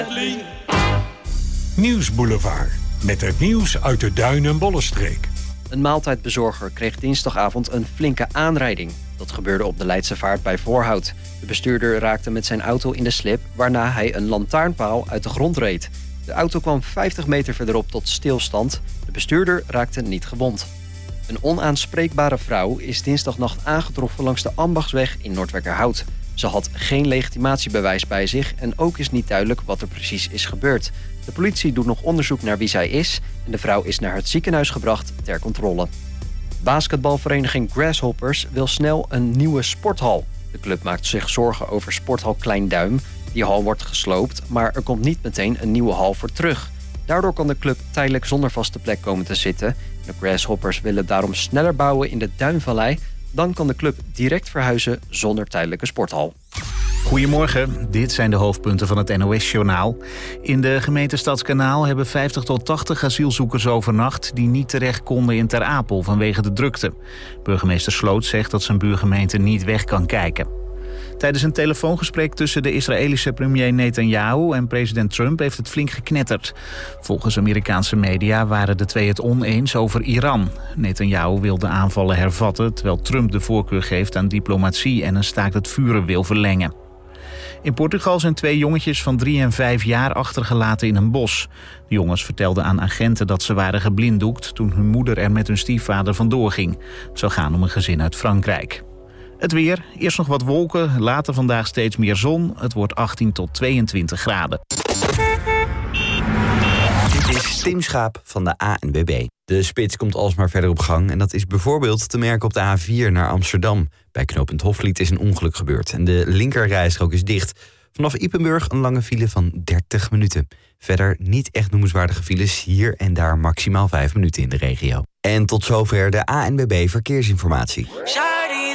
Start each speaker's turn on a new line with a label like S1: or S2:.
S1: Nieuwsboulevard. Met het nieuws uit de Duin- en Bollenstreek.
S2: Een maaltijdbezorger kreeg dinsdagavond een flinke aanrijding. Dat gebeurde op de Leidse Vaart bij Voorhout. De bestuurder raakte met zijn auto in de slip, waarna hij een lantaarnpaal uit de grond reed. De auto kwam 50 meter verderop tot stilstand. De bestuurder raakte niet gewond. Een onaanspreekbare vrouw is dinsdagnacht aangetroffen langs de Ambachtsweg in Noordwijkerhout. Ze had geen legitimatiebewijs bij zich en ook is niet duidelijk wat er precies is gebeurd. De politie doet nog onderzoek naar wie zij is en de vrouw is naar het ziekenhuis gebracht ter controle. Basketbalvereniging Grasshoppers wil snel een nieuwe sporthal. De club maakt zich zorgen over sporthal Klein Duim. Die hal wordt gesloopt, maar er komt niet meteen een nieuwe hal voor terug. Daardoor kan de club tijdelijk zonder vaste plek komen te zitten. De Grasshoppers willen daarom sneller bouwen in de Duinvallei. Dan kan de club direct verhuizen zonder tijdelijke sporthal.
S3: Goedemorgen, dit zijn de hoofdpunten van het NOS-journaal. In de gemeente Stadskanaal hebben 50 tot 80 asielzoekers overnacht die niet terecht konden in Ter Apel vanwege de drukte. Burgemeester Sloot zegt dat zijn buurgemeente niet weg kan kijken. Tijdens een telefoongesprek tussen de Israëlische premier Netanyahu en president Trump heeft het flink geknetterd. Volgens Amerikaanse media waren de twee het oneens over Iran. Netanyahu wil de aanvallen hervatten, terwijl Trump de voorkeur geeft aan diplomatie en een staakt het vuren wil verlengen. In Portugal zijn 2 jongetjes van 3 en 5 jaar achtergelaten in een bos. De jongens vertelden aan agenten dat ze waren geblinddoekt toen hun moeder er met hun stiefvader vandoor ging. Het zou gaan om een gezin uit Frankrijk. Het weer, eerst nog wat wolken, later vandaag steeds meer zon. Het wordt 18 tot 22 graden.
S4: Dit is Tim Schaap van de ANWB. De spits komt alsmaar verder op gang en dat is bijvoorbeeld te merken op de A4 naar Amsterdam. Bij knooppunt Hofvliet is een ongeluk gebeurd en de linkerrijstrook is dicht. Vanaf Ypenburg een lange file van 30 minuten. Verder niet echt noemenswaardige files, hier en daar maximaal 5 minuten in de regio. En tot zover de ANWB Verkeersinformatie.